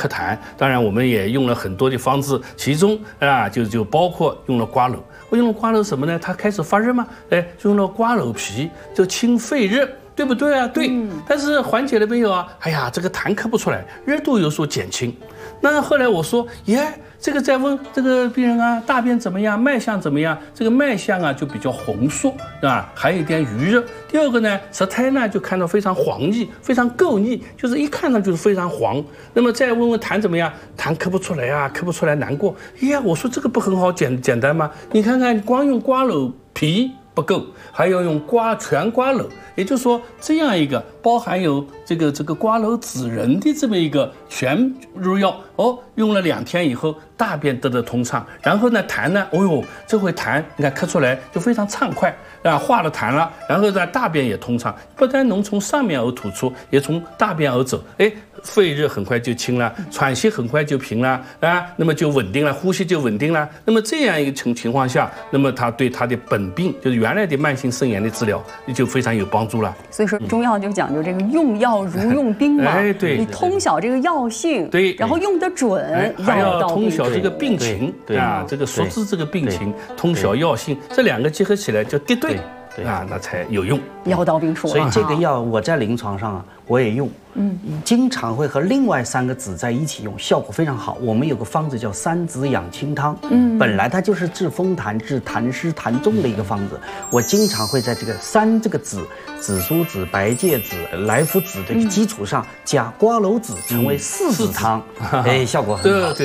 咳痰。当然，我们也用了很多的方子，其中啊就包括用了瓜蒌。我用了瓜蒌什么呢？它开始发热嘛，哎，用了瓜蒌皮就清肺热。对不对啊？对，但是缓解了没有啊？哎呀，这个痰咳不出来，热度有所减轻。那后来我说，耶，这个再问这个病人啊，大便怎么样，脉象怎么样？这个脉象啊就比较红硕，对吧？还有一点余热。第二个呢，舌苔呢就看到非常黄腻，非常垢腻，就是一看上就是非常黄。那么再问问痰怎么样？痰咳不出来啊，咳不出来，难过。哎呀，我说这个不很好简单吗？你看看，光用瓜蒌皮不够，还要用全瓜蒌。也就是说，这样一个包含有这个瓜蒌子仁的这么一个全入药哦，用了2天以后，大便得到通畅，然后呢痰呢，哦呦，这回痰你看咳出来就非常畅快啊，化了痰了，然后呢大便也通畅，不但能从上面而吐出，也从大便而走，哎，肺热很快就清了，喘息很快就平了啊，那么就稳定了，呼吸就稳定了。那么这样一个情况下，那么他对他的本病，就是原来的慢性肾炎的治疗，就非常有帮助了。 所以说中药就讲究这个用药如用兵嘛， 哎，对， 你通晓这个药性， 对， 然后用得准， 还要通晓这个病病情啊，这个熟知这个病情，通晓药性，这2个结合起来就敌对啊，那才有用。 药到病除。 所以这个药我在临床上啊，我也用，经常会和另外3个子在一起用，效果非常好。我们有个方子叫3子养清汤，本来它就是治风痰、治痰湿痰重的一个方子。我经常会在这个这个子、紫苏子、白芥子、莱菔子的基础上加瓜蒌子，成为4子汤，哎，效果很好。 对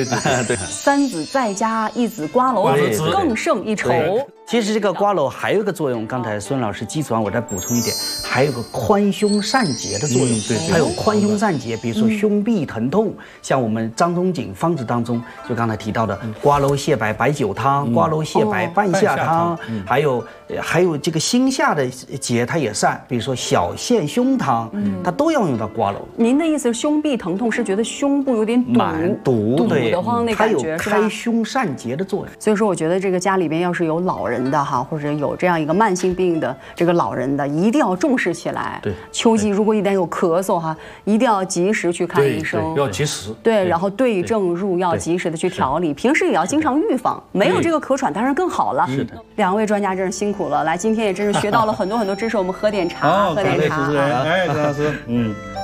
3子再加1子瓜蒌子，更胜一筹。 其实这个瓜蒌还有一个作用，刚才孙老师基础上我再补充一点，还有个宽胸散结的作用。还有宽胸散结，比如说胸痹疼痛，像我们张仲景方子当中，就刚才提到的瓜蒌泻白白酒汤、瓜蒌泻白半夏汤，还有这个心下的结它也散，比如说小陷胸汤，它都要用到瓜蒌。 您的意思是胸痹疼痛是觉得胸部有点堵得慌那感觉， 它有开胸散结的作用。 所以说，我觉得这个家里边要是有老人的哈，或者有这样一个慢性病的这个老人的，一定要重视起来。 对， 秋季如果一旦有咳嗽哈，一定要及时去看医生， 要及时。 对，然后对症入药，及时的去调理。平时也要经常预防，没有这个咳喘当然更好了。 是的 ，2位专家真是辛苦了，来，今天也真是学到了很多知识，我们喝点茶，喝点茶。 哎，张老师，